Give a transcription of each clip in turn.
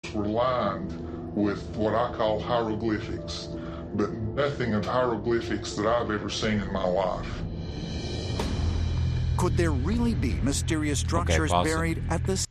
walls were lined with what I call hieroglyphics, but nothing of hieroglyphics that I've ever seen in my life. Could there really be mysterious structures buried at the...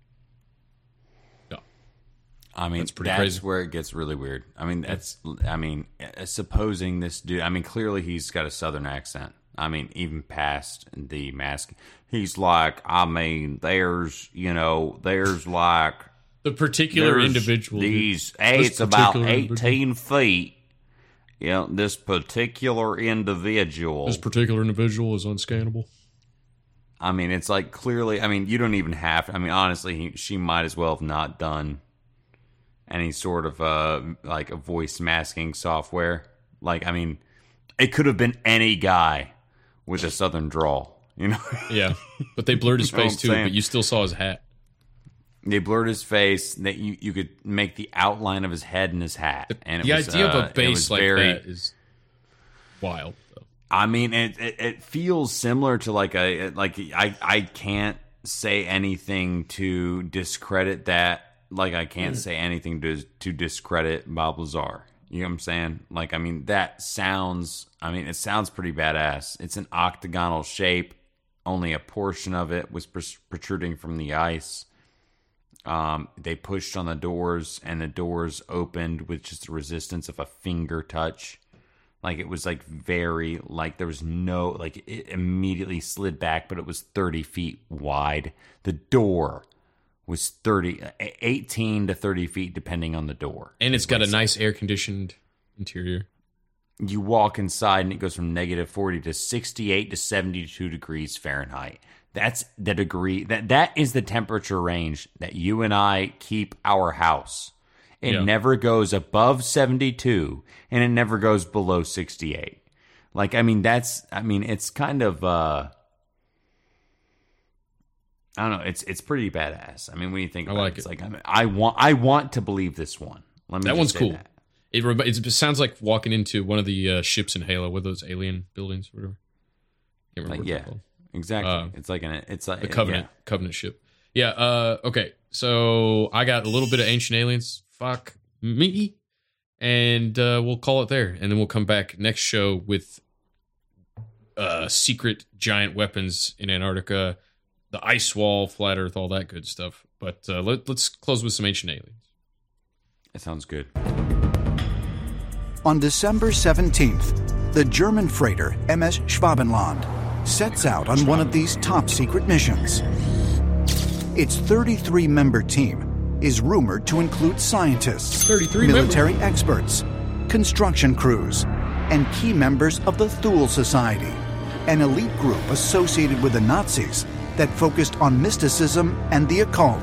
I mean, that's crazy. Where it gets really weird. I mean, supposing this dude, I mean, clearly he's got a Southern accent. I mean, even past the mask, he's like, I mean, there's like... The particular individual. It's about 18 feet. This particular individual. This particular individual is unscannable. I mean, it's like clearly, I mean, you don't even have to, I mean, honestly, she might as well have not done any sort of like a voice masking software. Like, I mean, it could have been any guy with a Southern drawl, Yeah, but they blurred his face too, but you still saw his hat. They blurred his face. That you could make the outline of his head and his hat. And the idea of a base like that is wild, though. I mean, it feels similar to I can't say anything to discredit that. Like, I can't say anything to discredit Bob Lazar. You know what I'm saying? Like, I mean, it sounds pretty badass. It's an octagonal shape. Only a portion of it was protruding from the ice. They pushed on the doors, and the doors opened with just the resistance of a finger touch. Like, it was like very, like there was no, like it immediately slid back, but it was 30 feet wide. The door was 18 to 30 feet, depending on the door. And it's got a nice air-conditioned interior. You walk inside, and it goes from -40 to 68 to 72 degrees Fahrenheit. That's the degree, that is the temperature range that you and I keep our house. It never goes above 72, and it never goes below 68. Like, I mean, it's kind of... I don't know. It's pretty badass. I mean, when you think about it, it's like I want to believe this one. That one's cool. It sounds like walking into one of the ships in Halo with those alien buildings, or whatever. Can't remember what they're called. Exactly. It's like a Covenant ship. Yeah. Okay. So I got a little bit of Ancient Aliens. Fuck me, and we'll call it there, and then we'll come back next show with secret giant weapons in Antarctica. The ice wall, flat Earth, all that good stuff. But let's close with some Ancient Aliens. That sounds good. On December 17th, the German freighter MS Schwabenland sets out on one of these top-secret missions. Its 33-member team is rumored to include scientists, military experts, construction crews, and key members of the Thule Society, an elite group associated with the Nazis that focused on mysticism and the occult.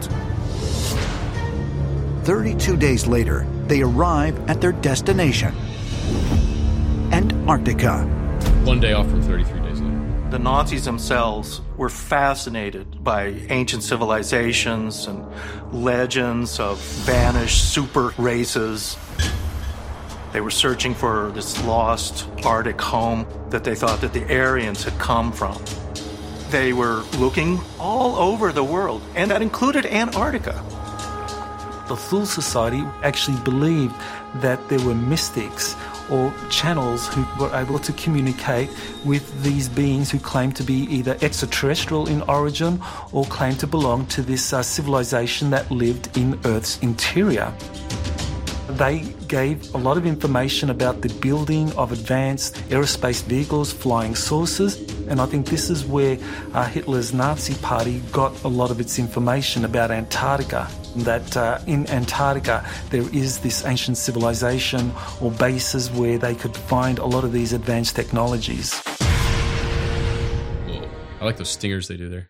32 days later, they arrive at their destination, Antarctica. One day off from 33 days later. The Nazis themselves were fascinated by ancient civilizations and legends of vanished super races. They were searching for this lost Arctic home that they thought that the Aryans had come from. They were looking all over the world, and that included Antarctica. The Thule Society actually believed that there were mystics or channels who were able to communicate with these beings who claimed to be either extraterrestrial in origin or claimed to belong to this civilization that lived in Earth's interior. They gave a lot of information about the building of advanced aerospace vehicles, flying saucers, and I think this is where Hitler's Nazi Party got a lot of its information about Antarctica, that in Antarctica there is this ancient civilization or bases where they could find a lot of these advanced technologies. Whoa. I like those stingers they do there.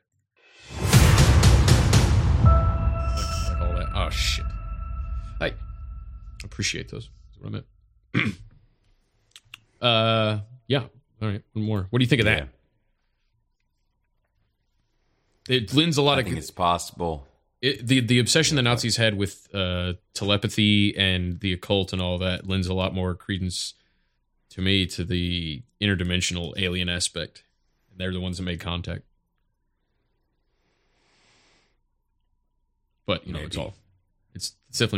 Like all that. Oh, shit. I appreciate those. That's what I meant. Yeah. All right. One more. What do you think of that? It lends a lot I think it's possible. The obsession the Nazis had with telepathy and the occult and all that lends a lot more credence to me to the interdimensional alien aspect. And they're the ones that made contact. But, you know, it's all